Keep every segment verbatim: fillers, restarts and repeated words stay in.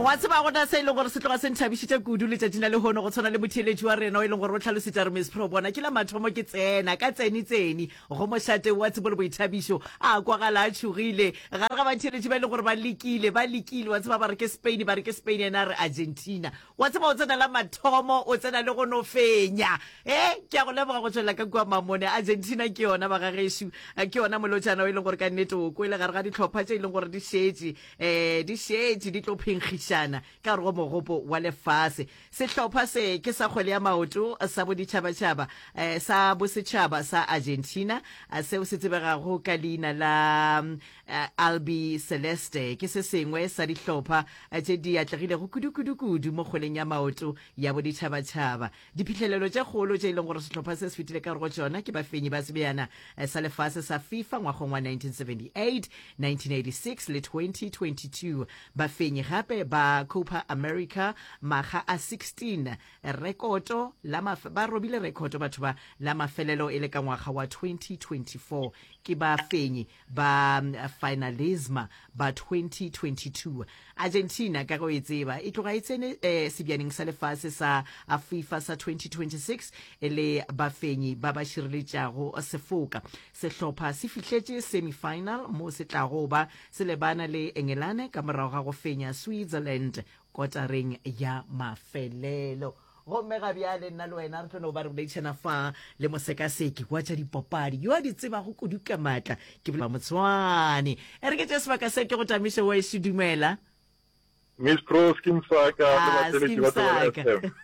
wa tseba gona se ile gore se tloga se nthabisitse kudu le tšatši la le hono go tshwana le motheletši wa rena o ile gore o tlhalositša re Miss Pro bona ke la mathomo ke tsena ka tseni tseni go mošate wa tsebo le boithabišo a kwa gala a tšhogile ga re ga batheletši ba ile gore ba lekile ba lekile wa tseba ba re ke Spain ba re ke Spain ena re Argentina wa tseba o tsena la mathomo o tsena le go no fenya eh ke a go leboga go tswela ka kwa mamone Argentina ke yona ba ga gešo ke yona molotšana o ile gore ka nnete o ko ile ga re ga ditlhopha tše ile gore di šetše eh di šetše di tlo phenkgišana ka re go mogopo wa lefase sehlopha se ke sa kgwele ya maoto sa boditšhabatšhaba eh sa bosetšhaba sa Argentina seo se tsebegago ka leina la uh, Albi Celeste ke se sengwe sa dihlopha tše di atlegilego kudu-kudu-kudu mo kgweleng ya maoto ya boditšhabatšhaba diphihlelelo tše kgolo tše e leng gore sehlopha se se fetile ka re go tšona ke bafenyi ba sebjana sa lefase sa FIFA ngwagong wa nineteen seventy-eight, nineteen eighty-six le twenty twenty-two bafenyi gape ba Copa America maga a sixteen rekoto la ba robile rekoto batho ba la mafelelo e le ka ngwaga wa twenty twenty-four ke ba fenyi ba finalisma ba twenty twenty-two Argentina ka go itseba e tloga itsene eh, sebjaneng sa lefase sa FIFA sa twenty twenty-six ele ba fenyi ba ba shiriletšago sefoka sehlopha se fihletse semifinal mo se tlago ba se lebana le England ka morago ga go fenya Switzerland kotareng ya mafelelo gomme ga bjale nna le wena re tlono ba re boleitšhana fa le mosekaseki wa tša dipapadi yo a di tseba go kuduka maatla ke bola motswane e re ke tše sebaka se ke go tamiše wa ešo dumela Miss Pro Skim Saka ah, Skim Saka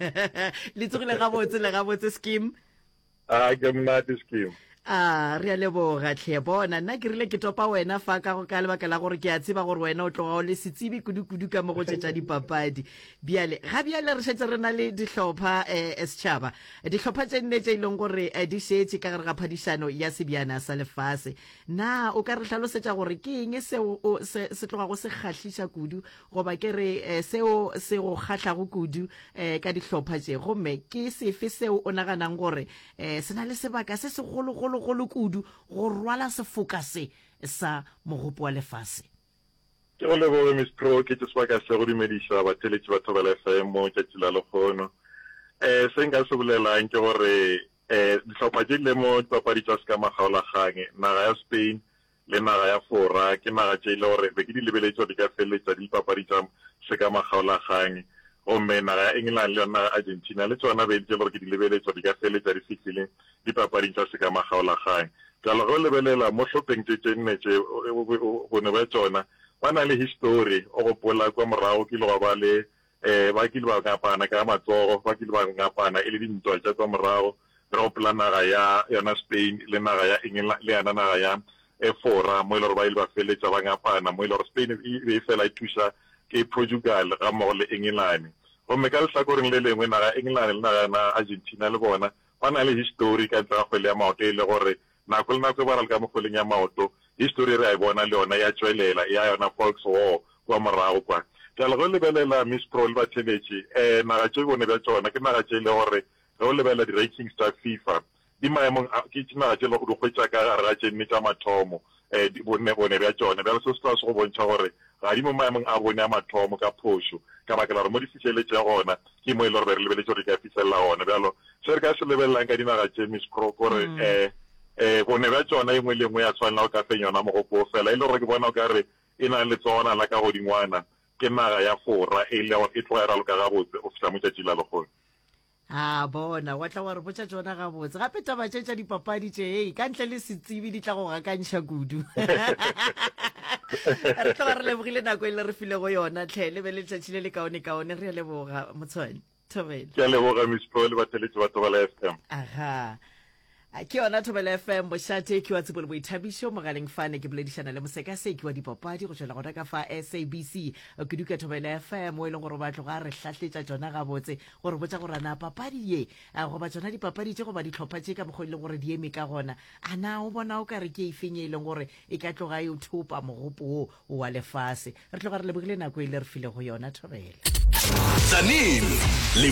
le tsogile gabotse le gabotse Skim ah ke mnate Skim ah re a leboga tlhe bona nna ke rile ke topa wena fa ka go ka lebaka la gore ke a tseba gore wena o tloga o le setsibi kudu-kudu ka mo go tšetša dipapadi bjale ga bjale re šetse re na le dihlopha eh setšhaba dihlopha tše nne tše e leng gore di šetše ka gare ga phadišano ya sebjana sa lefase na o ka re hlalosetša gore ke eng seo se tloga go se kgahliša kudu goba ke re seo se go kgahlago kudu eh ka dihlopha tše gomme ke sefe seo o naganang gore eh se na le sebaka se segolo go golo kudu go rwala sefoka se sa mogopo wa lefase ke go leboga Miss Pro ke tse sebaka se go dumediša batheletši ba Thobela F M mo tšatši la lekgono eh se nka se bolelang ke gore eh dihlopha tše le mo dipapadi tša se ka magaolagang naga ya Spain le naga ya Fora ke naga tše le gore be ke di lebeletšo di ka feleletša di dipapadi tša se ka magaolagang gomme naga ya England le naga Argentina le tsona be di gore ke di lebeletšo di ka feleletša di fihlile dipapading tša se ka magaolagang jalo go lebelela mo hlopheng tše tše nne tše bone ba tsona ba na le history o gopola kwa morago ke le go ba le eh ba ke le ba ngapana ka matsogo ba ke le ba ngapana e le dintwa tša kwa morago re gopola naga ya yona Spain le naga ya England le yana naga ya Fora mo ile gore ba ile ba feleletša ba ngapana mo ile gore Spain e fela e thuša ke Portugal ga mmogo le England gomme ka lehlakoreng le lengwe naga England le naga na Argentina le bona ba na le history ka tsa kgwele ya maoto e le gore nako le nako ba ra le ka mogoleng ya maoto history re a bona le yona ya tswelela ya yona Folks War kwa morago kwa jalo go lebelela Miss Pro le batheletši eh naga tše bone ba tsona ke naga tše le gore go lebelela di rankings tša FIFA di maemong ke naga tše le go hwetša ka gare ga tše nne tša mathomo eh di bone bone ba tsona ba se se se go bontšha gore ga di mo maemong a bone a mathomo ka phosho ka baka la re mo di fihleletse gona ke mo ile re lebeletše re ka fitlhelela gona bjalo se re ka se lebelelang ka dinaga tše Miss Pro gore eh eh bone ba tsona engwe le engwe ya tshwanela o ka fenya yona mogopo fela e le gore ke bona o ka re e na le tsona la ka godingwana ke naga ya Fora e le e tloga ra loka gabotse o fihla mo tšatši la lekgono ah bona wa tla wa re botša tsona gabotse gape taba tše tša dipapadi tše ei ka ntle le setsibi di tla go gakantšha kudu re tloga re lebogile nako e le re file go yona tlhe le be le tšatši le le kaone kaone re a leboga motshwane Thobela ke a leboga Miss Pro le batheletši ba Thobela F M aha ke yona Thobela F M bošate ke wa tsebole boithabišo mogaleng fane ke boledišana le mosekaseki wa dipapadi go tšwela gona ka fa S A B C kuduka Thobela F M o e leng gore ba tloga re hlahletša tsona gabotse gore botša gore na papadi ye goba tsona dipapadi tše goba dihlopha tše ka mokgwa e leng gore di eme ka gona a na o bona o ka re ke efenye e leng gore e ka tloga e thopa mogopo o wa lefase re tloga re lebogile nako e le re file go yona Thobela Tsanini le